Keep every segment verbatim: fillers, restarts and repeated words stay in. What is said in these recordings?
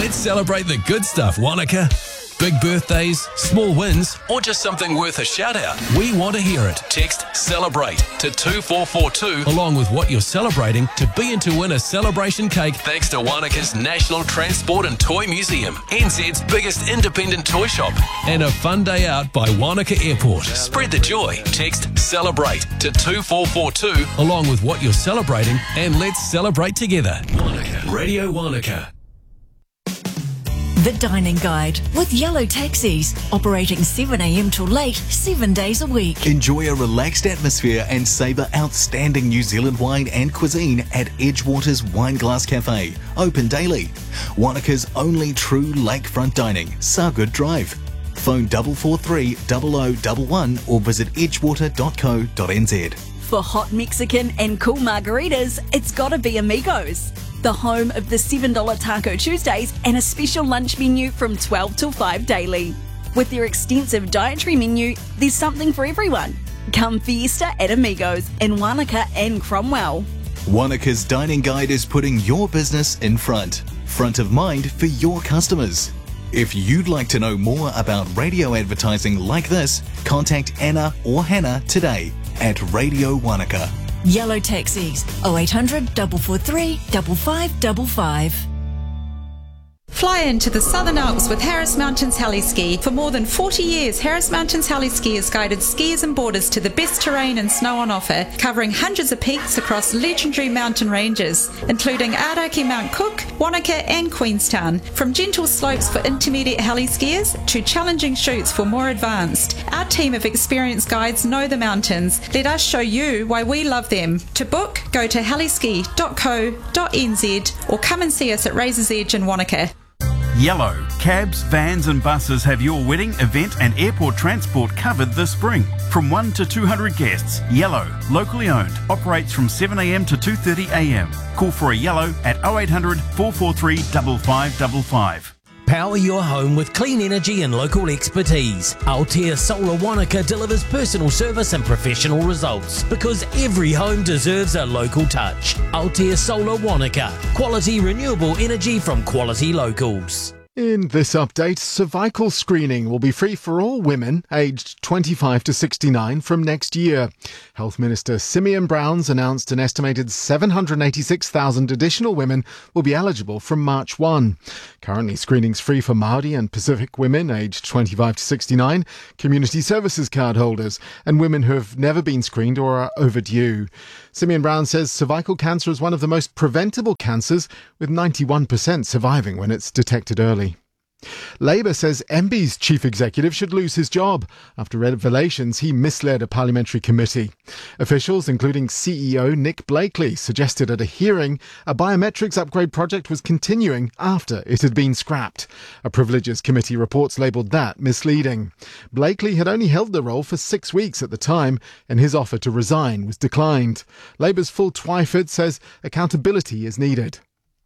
Let's celebrate the good stuff, Wanaka. Big birthdays, small wins, or just something worth a shout out. We want to hear it. Text CELEBRATE to two four four two along with what you're celebrating to be in to win a celebration cake thanks to Wanaka's National Transport and Toy Museum, N Z's biggest independent toy shop, and a fun day out by Wanaka Airport. Spread the joy. Text CELEBRATE to two four four two along with what you're celebrating and let's celebrate together. Wanaka. Radio Wanaka. The Dining Guide with Yellow Taxis, operating seven a m till late, seven days a week. Enjoy a relaxed atmosphere and savour outstanding New Zealand wine and cuisine at Edgewater's Wineglass Cafe, open daily. Wanaka's only true lakefront dining, Sargood Drive. Phone four four three, zero zero one one or visit edgewater dot co dot n z. For hot Mexican and cool margaritas, it's gotta be Amigos, the home of the seven dollar Taco Tuesdays and a special lunch menu from twelve till five daily. With their extensive dietary menu, there's something for everyone. Come fiesta at Amigos in Wanaka and Cromwell. Wanaka's Dining Guide is putting your business in front, front of mind for your customers. If you'd like to know more about radio advertising like this, contact Anna or Hannah today at Radio Wanaka. Yellow Taxis, oh eight hundred, four four three, five five five five. Fly into the Southern Alps with Harris Mountains Heli-Ski. For more than forty years, Harris Mountains Heli-Ski has guided skiers and boarders to the best terrain and snow on offer, covering hundreds of peaks across legendary mountain ranges, including Araki Mount Cook, Wanaka and Queenstown. From gentle slopes for intermediate heli-skiers to challenging chutes for more advanced, our team of experienced guides know the mountains. Let us show you why we love them. To book, go to heliski dot co dot n z or come and see us at Razor's Edge in Wanaka. Yellow. Cabs, vans and buses have your wedding, event and airport transport covered this spring. From one to two hundred guests, Yellow, locally owned, operates from seven a m to two thirty a m. Call for a Yellow at oh eight hundred, four four three, five five five five. Power your home with clean energy and local expertise. Altea Solar Wanaka delivers personal service and professional results because every home deserves a local touch. Altea Solar Wanaka. Quality renewable energy from quality locals. In this update, cervical screening will be free for all women aged twenty-five to sixty-nine from next year. Health Minister Simeon Browns announced an estimated seven hundred eighty-six thousand additional women will be eligible from March first. Currently, screening's free for Māori and Pacific women aged twenty-five to sixty-nine, community services card holders, and women who have never been screened or are overdue. Simeon Browns says cervical cancer is one of the most preventable cancers, with ninety-one percent surviving when it's detected early. Labour says M B's chief executive should lose his job after revelations he misled a parliamentary committee. Officials, including C E O Nick Blakely, suggested at a hearing a biometrics upgrade project was continuing after it had been scrapped. A Privileges Committee reports labelled that misleading. Blakely had only held the role for six weeks at the time, and his offer to resign was declined. Labour's Phil Twyford says accountability is needed.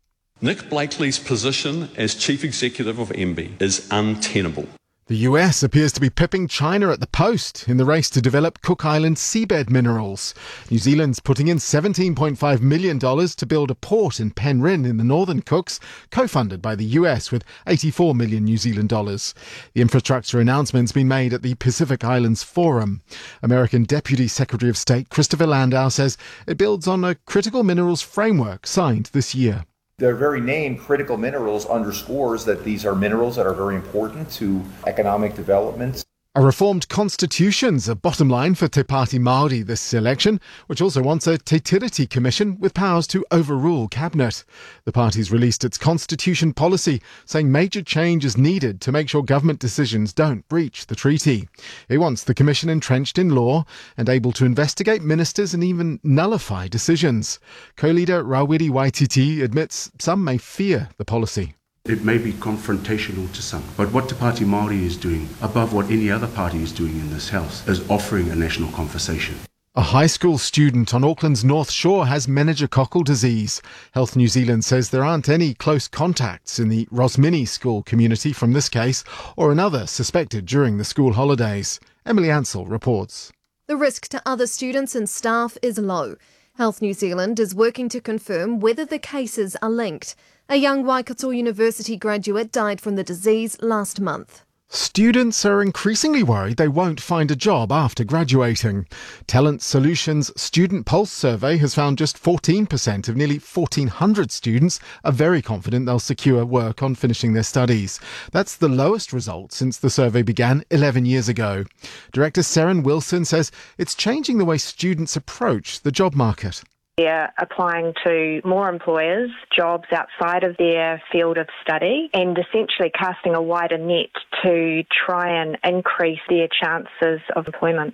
Nick Blakely's position as Chief Executive of M B is untenable. The U S appears to be pipping China at the post in the race to develop Cook Island seabed minerals. New Zealand's putting in seventeen point five million dollars to build a port in Penryn in the Northern Cooks, co-funded by the U S with eighty-four million New Zealand dollars. The infrastructure announcement's been made at the Pacific Islands Forum. American Deputy Secretary of State Christopher Landau says it builds on a critical minerals framework signed this year. Their very name, critical minerals, underscores that these are minerals that are very important to economic development. A reformed constitution's a bottom line for Te Pāti Māori this election, which also wants a Te Tiriti Commission with powers to overrule Cabinet. The party's released its constitution policy, saying major change is needed to make sure government decisions don't breach the treaty. It wants the Commission entrenched in law and able to investigate ministers and even nullify decisions. Co-leader Rawiri Waititi admits some may fear the policy. It may be confrontational to some, but what Te Pāti Māori is doing, above what any other party is doing in this House, is offering a national conversation. A high school student on Auckland's North Shore has meningococcal disease. Health New Zealand says there aren't any close contacts in the Rosmini school community from this case or another suspected during the school holidays. Emily Ansell reports. The risk to other students and staff is low. Health New Zealand is working to confirm whether the cases are linked. A young Waikato University graduate died from the disease last month. Students are increasingly worried they won't find a job after graduating. Talent Solutions' Student Pulse survey has found just fourteen percent of nearly fourteen hundred students are very confident they'll secure work on finishing their studies. That's the lowest result since the survey began eleven years ago. Director Seren Wilson says it's changing the way students approach the job market. They're applying to more employers, jobs outside of their field of study, and essentially casting a wider net to try and increase their chances of employment.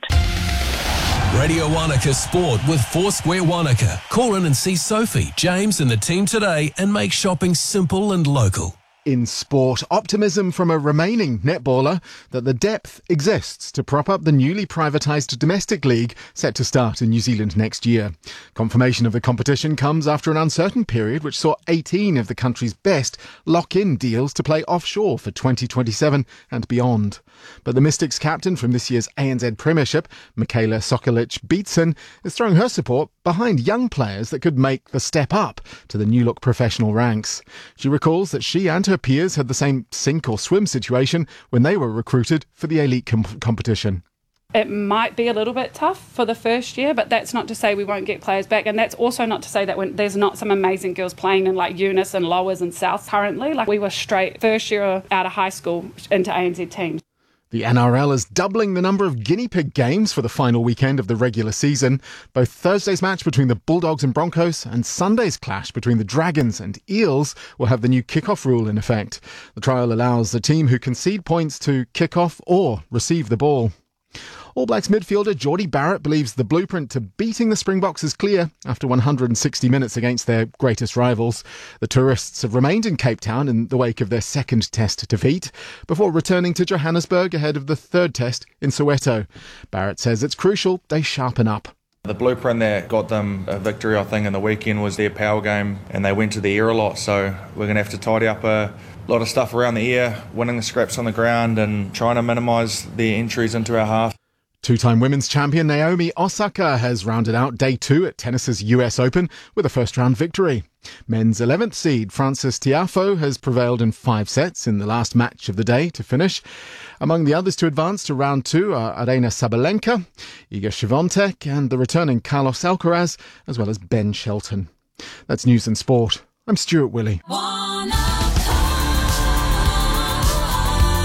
Radio Wanaka Sport with Foursquare Wanaka. Call in and see Sophie, James and the team today and make shopping simple and local. In sport, optimism from a remaining netballer that the depth exists to prop up the newly privatised domestic league set to start in New Zealand next year. Confirmation of the competition comes after an uncertain period which saw eighteen of the country's best lock in deals to play offshore for twenty twenty-seven and beyond. But the Mystics captain from this year's A N Z Premiership, Michaela Sokolic-Beatson, is throwing her support behind young players that could make the step up to the new-look professional ranks. She recalls that she and her peers had the same sink or swim situation when they were recruited for the elite com- competition. It might be a little bit tough for the first year, but that's not to say we won't get players back, and that's also not to say that when there's not some amazing girls playing in like Eunice and Lowers and South currently. Like we were straight first year out of high school into A N Z teams. The N R L is doubling the number of guinea pig games for the final weekend of the regular season. Both Thursday's match between the Bulldogs and Broncos and Sunday's clash between the Dragons and Eels will have the new kick-off rule in effect. The trial allows the team who concede points to kick off or receive the ball. All Blacks midfielder Geordie Barrett believes the blueprint to beating the Springboks is clear after one hundred sixty minutes against their greatest rivals. The tourists have remained in Cape Town in the wake of their second test defeat before returning to Johannesburg ahead of the third test in Soweto. Barrett says it's crucial they sharpen up. The blueprint that got them a victory, I think, in the weekend was their power game, and they went to the air a lot, so we're going to have to tidy up a lot of stuff around the air, winning the scraps on the ground and trying to minimise their entries into our half. Two-time women's champion Naomi Osaka has rounded out day two at tennis's U S Open with a first-round victory. Men's eleventh seed Francis Tiafoe has prevailed in five sets in the last match of the day to finish. Among the others to advance to round two are Arena Sabalenka, Iga Swiatek and the returning Carlos Alcaraz, as well as Ben Shelton. That's news and sport. I'm Stuart Willey.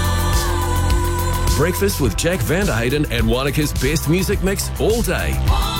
Breakfast with Jack Vanderhayden and Wanaka's best music mix all day.